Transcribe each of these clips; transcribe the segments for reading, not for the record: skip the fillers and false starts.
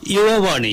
ಯುವವಾಣಿ.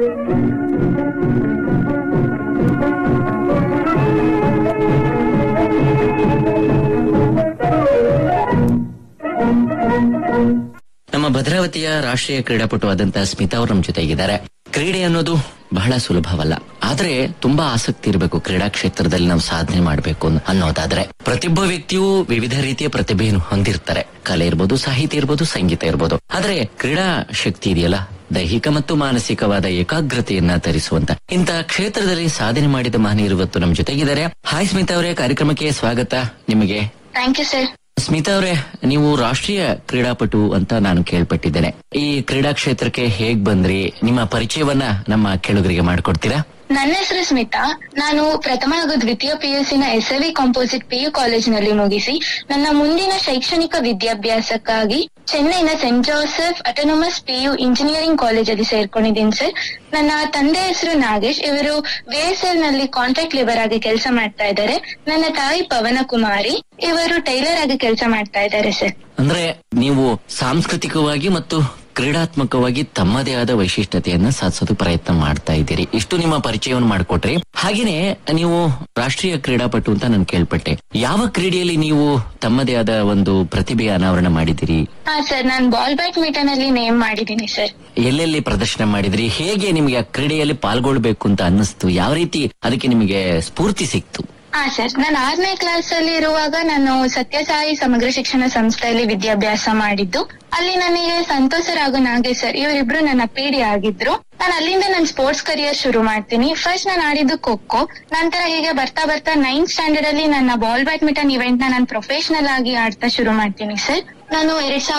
ನಮ್ಮ ಭದ್ರಾವತಿಯ ರಾಷ್ಟ್ರೀಯ ಕ್ರೀಡಾಪಟು ಆದಂತಹ ಸ್ಮಿತಾ ಅವರು ನಮ್ಮ ಜೊತೆಗಿದ್ದಾರೆ. ಕ್ರೀಡೆ ಅನ್ನೋದು ಬಹಳ ಸುಲಭವಲ್ಲ, ಆದ್ರೆ ತುಂಬಾ ಆಸಕ್ತಿ ಇರಬೇಕು. ಕ್ರೀಡಾ ಕ್ಷೇತ್ರದಲ್ಲಿ ನಾವು ಸಾಧನೆ ಮಾಡಬೇಕು ಅನ್ನೋದಾದ್ರೆ ಪ್ರತಿಯೊಬ್ಬ ವ್ಯಕ್ತಿಯೂ ವಿವಿಧ ರೀತಿಯ ಪ್ರತಿಭೆಯನ್ನು ಹೊಂದಿರ್ತಾರೆ. ಕಲೆ ಇರ್ಬೋದು, ಸಾಹಿತ್ಯ ಇರ್ಬೋದು, ಸಂಗೀತ ಇರ್ಬೋದು. ಆದ್ರೆ ಕ್ರೀಡಾ ಶಕ್ತಿ ಇದೆಯಲ್ಲ, ದೈಹಿಕ ಮತ್ತು ಮಾನಸಿಕವಾದ ಏಕಾಗ್ರತೆಯನ್ನ ತರಿಸುವಂತ ಇಂತಹ ಕ್ಷೇತ್ರದಲ್ಲಿ ಸಾಧನೆ ಮಾಡಿದ ಮಹನೀಯರು ಇವತ್ತು ನಮ್ಮ ಜೊತೆಗಿದ್ದಾರೆ. ಹಾಯ್ ಸ್ಮಿತಾ ಅವರೇ, ಕಾರ್ಯಕ್ರಮಕ್ಕೆ ಸ್ವಾಗತ ನಿಮಗೆ. Thank you sir. ಸ್ಮಿತಾ ಅವರೇ, ನೀವು ರಾಷ್ಟ್ರೀಯ ಕ್ರೀಡಾಪಟು ಅಂತ ನಾನು ಕೇಳ್ಪಟ್ಟಿದ್ದೇನೆ. ಈ ಕ್ರೀಡಾ ಕ್ಷೇತ್ರಕ್ಕೆ ಹೇಗ್ ಬಂದ್ರಿ? ನಿಮ್ಮ ಪರಿಚಯವನ್ನ ನಮ್ಮ ಕೇಳುಗರಿಗೆ ಮಾಡಿಕೊಡ್ತೀರಾ? ನನ್ನ ಹೆಸರು ಸ್ಮಿತಾ. ನಾನು ಪ್ರಥಮ ಹಾಗೂ ದ್ವಿತೀಯ ಪಿಯುಸಿನ SIV ಕಾಂಪೋಸಿಟ್ PU ಕಾಲೇಜಿನಲ್ಲಿ ಮುಗಿಸಿ ನನ್ನ ಮುಂದಿನ ಶೈಕ್ಷಣಿಕ ವಿದ್ಯಾಭ್ಯಾಸಕ್ಕಾಗಿ ಚೆನ್ನೈನ Saint Joseph autonomous PU engineering ಕಾಲೇಜಲ್ಲಿ ಸೇರ್ಕೊಂಡಿದ್ದೀನಿ ಸರ್. ನನ್ನ ತಂದೆ ಹೆಸರು ನಾಗೇಶ್. ಇವರು VSL ನಲ್ಲಿ ಕಾಂಟ್ರಾಕ್ಟ್ ಲೇಬರ್ ಆಗಿ ಕೆಲಸ ಮಾಡ್ತಾ ಇದ್ದಾರೆ. ನನ್ನ ತಾಯಿ ಪವನ ಕುಮಾರಿ, ಇವರು ಟೈಲರ್ ಆಗಿ ಕೆಲಸ ಮಾಡ್ತಾ ಇದ್ದಾರೆ ಸರ್. ಅಂದ್ರೆ ನೀವು ಸಾಂಸ್ಕೃತಿಕವಾಗಿ ಮತ್ತು ಕ್ರೀಡಾತ್ಮಕವಾಗಿ ತಮ್ಮದೇ ಆದ ವೈಶಿಷ್ಟ್ಯತೆಯನ್ನ ಸಾಧಿಸೋದು ಪ್ರಯತ್ನ ಮಾಡ್ತಾ ಇದ್ದೀರಿ. ಇಷ್ಟು ನಿಮ್ಮ ಪರಿಚಯವನ್ನು ಮಾಡಿಕೊಟ್ರಿ. ಹಾಗೇನೆ ನೀವು ರಾಷ್ಟ್ರೀಯ ಕ್ರೀಡಾಪಟು ಅಂತ ನಾನು ಕೇಳ್ಪಟ್ಟೆ. ಯಾವ ಕ್ರೀಡೆಯಲ್ಲಿ ನೀವು ತಮ್ಮದೇ ಆದ ಒಂದು ಪ್ರತಿಭೆಯ ಅನಾವರಣ ಮಾಡಿದಿರಿ? ಹಾ ಸರ್, ನಾನು ಬಾಲ್ ಬ್ಯಾಡ್ಮಿಂಟನ್ ಅಲ್ಲಿ ನೇಮ್ ಮಾಡಿದ್ದೀನಿ ಸರ್. ಎಲ್ಲೆಲ್ಲಿ ಪ್ರದರ್ಶನ ಮಾಡಿದ್ರಿ? ಹೇಗೆ ನಿಮಗೆ ಆ ಕ್ರೀಡೆಯಲ್ಲಿ ಪಾಲ್ಗೊಳ್ಬೇಕು ಅಂತ ಅನ್ನಿಸ್ತು? ಯಾವ ರೀತಿ ಅದಕ್ಕೆ ನಿಮಗೆ ಸ್ಫೂರ್ತಿ ಸಿಕ್ತು? ಹಾ ಸರ್, ನಾನು 6ನೇ ಕ್ಲಾಸ್ ಅಲ್ಲಿ ಇರುವಾಗ ನಾನು ಸತ್ಯಸಾಯಿ ಸಮಗ್ರ ಶಿಕ್ಷಣ ಸಂಸ್ಥೆಯಲ್ಲಿ ವಿದ್ಯಾಭ್ಯಾಸ ಮಾಡಿದ್ದು. ಅಲ್ಲಿ ನನಗೆ ಸಂತೋಷ್ ಸರ್ ಹಾಗೂ ನಾಗೇಶ್ ಸರ್ ಇವರಿಬ್ರು ನನ್ನ PD ಆಗಿದ್ರು. ನಾನು ಅಲ್ಲಿಂದ ನನ್ನ ಸ್ಪೋರ್ಟ್ಸ್ ಕರಿಯರ್ ಶುರು ಮಾಡ್ತೀನಿ. ಫಸ್ಟ್ ನಾನು ಆಡಿದ್ದು ಖೋ. ನಂತರ ಹೀಗೆ ಬರ್ತಾ 9th ಸ್ಟ್ಯಾಂಡರ್ಡ್ ಅಲ್ಲಿ ನನ್ನ ಬಾಲ್ ಬ್ಯಾಡ್ಮಿಂಟನ್ ಇವೆಂಟ್ ನಾನು ಪ್ರೊಫೆಷನಲ್ ಆಗಿ ಆಡ್ತಾ ಶುರು ಮಾಡ್ತೀನಿ ಸರ್. ನಾನು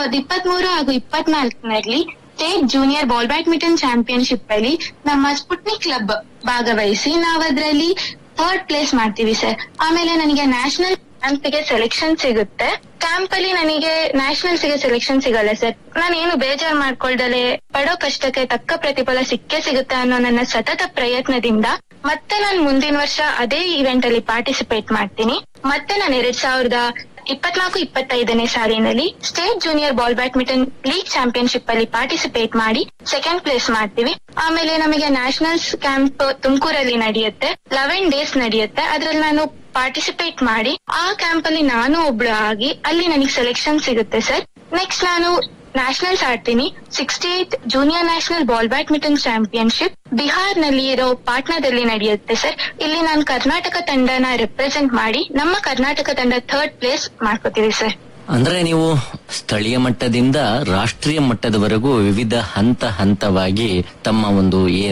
2023 ಹಾಗೂ 2024ನಲ್ಲಿ state junior ball badminton championship ಅಲ್ಲಿ ನಮ್ಮ ಸ್ಪುಟ್ನಿಕ್ ಕ್ಲಬ್ ಭಾಗವಹಿಸಿ ನಾವು ಅದರಲ್ಲಿ 3rd ಪ್ಲೇಸ್ ಮಾಡ್ತೀವಿ ಸರ್. ಆಮೇಲೆ ನನಗೆ ನ್ಯಾಷನಲ್ ಕ್ಯಾಂಪ್ಗೆ ಸೆಲೆಕ್ಷನ್ ಸಿಗುತ್ತೆ. ಕ್ಯಾಂಪ್ ಅಲ್ಲಿ ನನಗೆ ನ್ಯಾಷನಲ್ಸ್ ಗೆ ಸೆಲೆಕ್ಷನ್ ಸಿಗಲ್ಲ ಸರ್. ನಾನೇನು ಬೇಜಾರ್ ಮಾಡ್ಕೊಳ್ದಲೆ ಪಡೋ ಕಷ್ಟಕ್ಕೆ ತಕ್ಕ ಪ್ರತಿಫಲ ಸಿಕ್ಕೇ ಸಿಗುತ್ತೆ ಅನ್ನೋ ನನ್ನ ಸತತ ಪ್ರಯತ್ನದಿಂದ ಮತ್ತೆ ನಾನು ಮುಂದಿನ ವರ್ಷ ಅದೇ ಇವೆಂಟ್ ಅಲ್ಲಿ ಪಾರ್ಟಿಸಿಪೇಟ್ ಮಾಡ್ತೀನಿ. ಮತ್ತೆ ನಾನು 2024-25ನೇ ಸಾಲಿನಲ್ಲಿ state junior ball badminton league championship ಅಲ್ಲಿ ಪಾರ್ಟಿಸಿಪೇಟ್ ಮಾಡಿ 2nd ಪ್ಲೇಸ್ ಮಾಡ್ತೀವಿ. ಆಮೇಲೆ ನಮಗೆ ನ್ಯಾಷನಲ್ಸ್ ಕ್ಯಾಂಪ್ ತುಮಕೂರಲ್ಲಿ ನಡೆಯುತ್ತೆ. 11 days ನಡೆಯುತ್ತೆ. ಅದ್ರಲ್ಲಿ ನಾನು ಪಾರ್ಟಿಸಿಪೇಟ್ ಮಾಡಿ ಆ ಕ್ಯಾಂಪ್ ಅಲ್ಲಿ ನಾನು ಒಬ್ಳು ಆಗಿ ಅಲ್ಲಿ ನನಗೆ ಸೆಲೆಕ್ಷನ್ ಸಿಗುತ್ತೆ ಸರ್. ನೆಕ್ಸ್ಟ್ ನಾನು ನ್ಯಾಷನಲ್ಸ್ ಆಡ್ತೀನಿ. 68th junior national ball badminton championship Bihar ನಲ್ಲಿ ಇರೋ ಪಾಟ್ನಾದಲ್ಲಿ ನಡೆಯುತ್ತೆ ಸರ್. ಇಲ್ಲಿ ನಾನು ಕರ್ನಾಟಕ ತಂಡನ ರೆಪ್ರೆಸೆಂಟ್ ಮಾಡಿ ನಮ್ಮ ಕರ್ನಾಟಕ ತಂಡ 3rd ಪ್ಲೇಸ್ ಮಾಡ್ಕೋತೀವಿ ಸರ್. ಅಂದ್ರೆ ನೀವು ಸ್ಥಳೀಯ ಮಟ್ಟದಿಂದ ರಾಷ್ಟ್ರೀಯ ಮಟ್ಟದವರೆಗೂ ವಿವಿಧ ಹಂತವಾಗಿ ತಮ್ಮ ಒಂದು